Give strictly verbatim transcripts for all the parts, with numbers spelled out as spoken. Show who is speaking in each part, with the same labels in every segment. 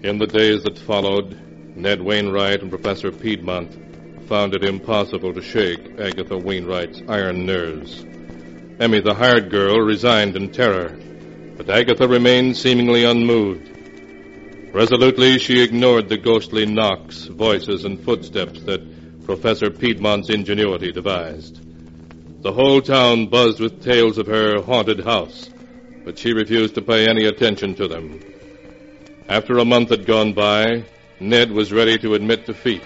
Speaker 1: In the days that followed, Ned Wainwright and Professor Piedmont found it impossible to shake Agatha Wainwright's iron nerves. Emmy, the hired girl, resigned in terror, but Agatha remained seemingly unmoved. Resolutely, she ignored the ghostly knocks, voices, and footsteps that Professor Piedmont's ingenuity devised. The whole town buzzed with tales of her haunted house, but she refused to pay any attention to them. After a month had gone by, Ned was ready to admit defeat.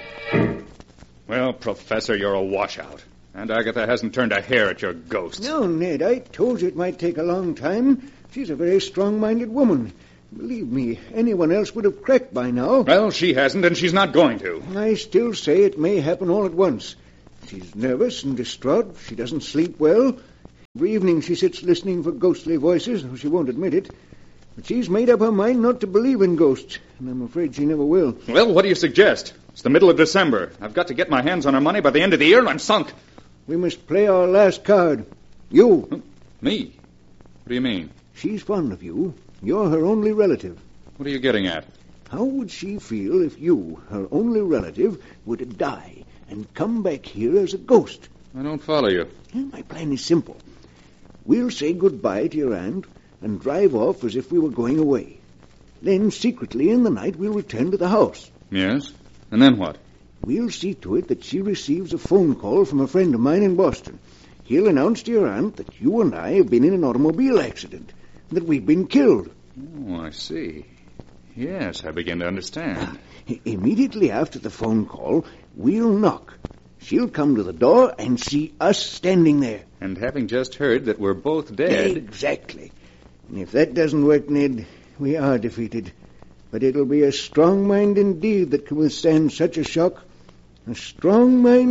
Speaker 2: Well, Professor, you're a washout. And Agatha hasn't turned a hair at your ghost.
Speaker 3: No, Ned, I told you it might take a long time. She's a very strong-minded woman. Believe me, anyone else would have cracked by now.
Speaker 2: Well, she hasn't, and she's not going to.
Speaker 3: I still say it may happen all at once. She's nervous and distraught. She doesn't sleep well. Every evening she sits listening for ghostly voices, though she won't admit it. But she's made up her mind not to believe in ghosts, and I'm afraid she never will.
Speaker 2: Well, what do you suggest? It's the middle of December. I've got to get my hands on her money by the end of the year, and I'm sunk.
Speaker 3: We must play our last card. You.
Speaker 2: Huh? Me? What do you mean?
Speaker 3: She's fond of you. You're her only relative.
Speaker 2: What are you getting at?
Speaker 3: How would she feel if you, her only relative, were to die and come back here as a ghost?
Speaker 2: I don't follow you.
Speaker 3: Well, my plan is simple. We'll say goodbye to your aunt and drive off as if we were going away. Then, secretly, in the night, we'll return to the house.
Speaker 2: Yes? And then what?
Speaker 3: We'll see to it that she receives a phone call from a friend of mine in Boston. He'll announce to your aunt that you and I have been in an automobile accident, and that we've been killed.
Speaker 2: Oh, I see. Yes, I begin to understand.
Speaker 3: Immediately after the phone call, we'll knock. She'll come to the door and see us standing there.
Speaker 2: And having just heard that we're both dead...
Speaker 3: Exactly. And if that doesn't work, Ned, we are defeated. But it'll be a strong mind indeed that can withstand such a shock. A strong mind